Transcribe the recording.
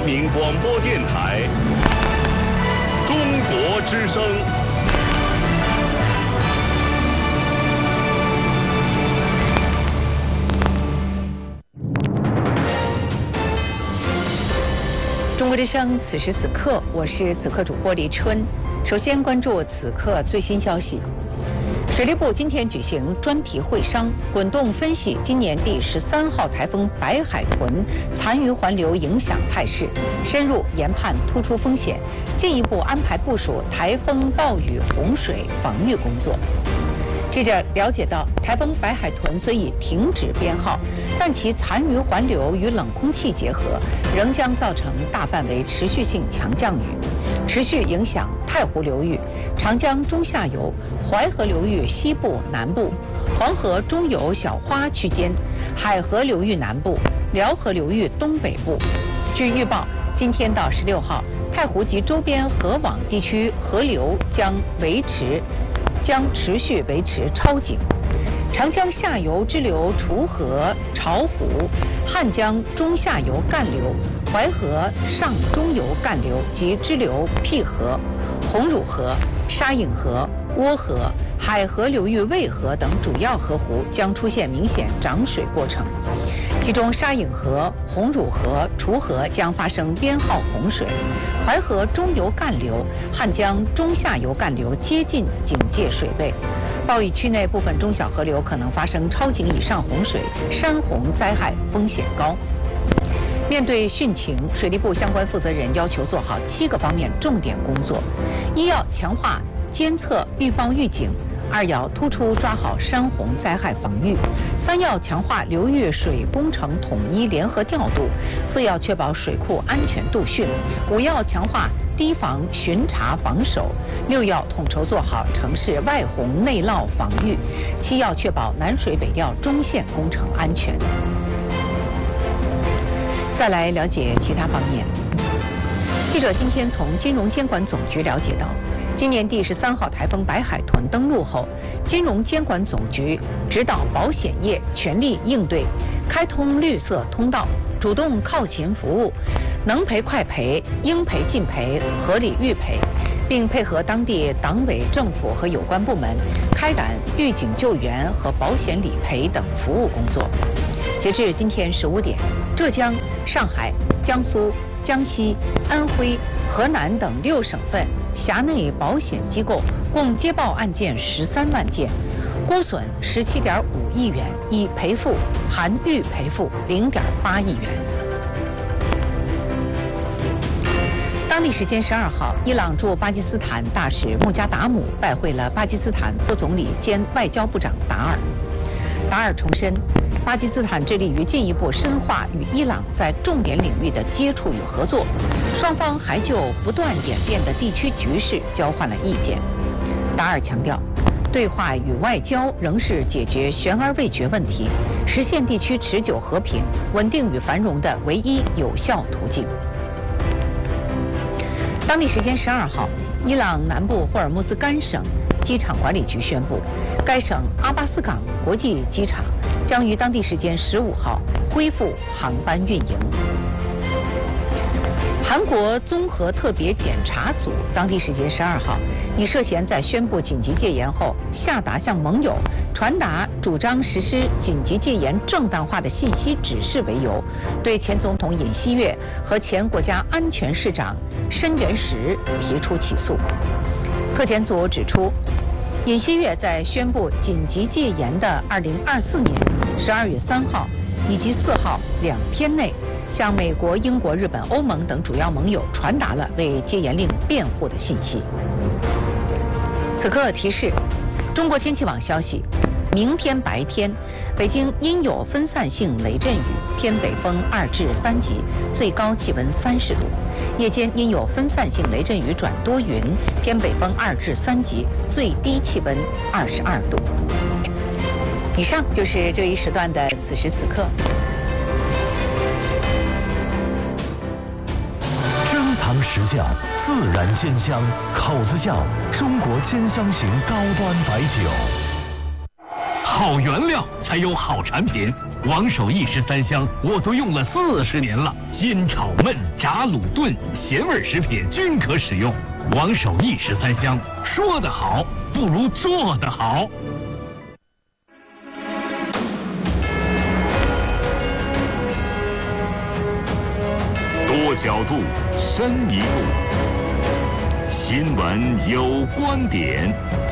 民广播电台中国之声。 中国之声，此时此刻，我是此刻主播李春。首先关注此刻最新消息。水利部今天举行专题会商，滚动分析今年第13号台风白海豚残余环流影响态势，深入研判突出风险，进一步安排部署台风、暴雨、洪水防御工作。记者了解到，台风白海豚虽已停止编号，但其残余环流与冷空气结合，仍将造成大范围持续性强降雨，持续影响太湖流域、长江中下游、淮河流域西部、南部、黄河中游小花区间、海河流域南部、辽河流域东北部。据预报，今天到16号，太湖及周边河网地区河流将持续维持超警。长江下游支流楚河、巢湖、汉江中下游干流、淮河上中游干流及支流辟河、红乳河、沙隐河、涡河、海河流域渭河等主要河湖将出现明显涨水过程，其中沙隐河、红乳河、楚河将发生编号洪水，淮河中游干流、汉江中下游干流接近警戒水位。暴雨区内部分中小河流可能发生超警以上洪水，山洪灾害风险高。面对汛情，水利部相关负责人要求做好7个方面重点工作：一要强化监测预报预警；2要突出抓好山洪灾害防御；3要强化流域水工程统一联合调度；4要确保水库安全度汛；5要强化堤防巡查防守；6要统筹做好城市外洪内涝防御；7要确保南水北调中线工程安全。再来了解其他方面。记者今天从金融监管总局了解到，今年第13号台风白海豚登陆后，金融监管总局指导保险业全力应对，开通绿色通道，主动靠前服务，能赔快赔，应赔尽赔，合理预赔，并配合当地党委政府和有关部门开展预警救援和保险理赔等服务工作。截至今天15点，浙江、上海、江苏、江西、安徽、河南等6省份辖内保险机构共接报案件13万件，估损17.5亿元，已赔付含预赔付0.8亿元。当地时间12号，伊朗驻巴基斯坦大使穆加达姆拜会了巴基斯坦副总理兼外交部长达尔。达尔重申，巴基斯坦致力于进一步深化与伊朗在重点领域的接触与合作，双方还就不断演变的地区局势交换了意见。达尔强调，对话与外交仍是解决悬而未决问题、实现地区持久和平、稳定与繁荣的唯一有效途径。当地时间12号，伊朗南部霍尔木兹干省机场管理局宣布，该省阿巴斯港国际机场将于当地时间15号恢复航班运营。韩国综合特别检查组当地时间12号，以涉嫌在宣布紧急戒严后下达向盟友传达主张实施紧急戒严正当化的信息指示为由，对前总统尹锡悦和前国家安全市长申元实提出起诉。特检组指出，尹锡悦在宣布紧急戒严的2024年12月3号以及4号2天内，向美国、英国、日本、欧盟等主要盟友传达了为戒严令辩护的信息。此刻提示，中国天气网消息，明天白天，北京阴有分散性雷阵雨，偏北风2至3级，最高气温30度；夜间阴有分散性雷阵雨转多云，偏北风2至3级，最低气温22度。以上就是这一时段的此时此刻。 珍藏实窖，自然鲜香，口子窖，中国鲜香型高端白酒。 好原料才有好产品。王守义13香我都用了40年了，煎炒焖炸卤炖咸味食品均可使用。王守义13香，说得好不如做得好。 多角度，深一步。新闻有观点。